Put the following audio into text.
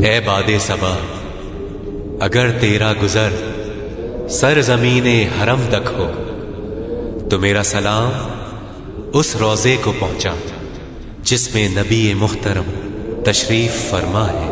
ए बादे सबा, अगर तेरा गुजर सरजमीने हरम तक हो तो मेरा सलाम उस रोजे को पहुंचा जिसमें नबी मुहतरम तशरीफ फरमा है।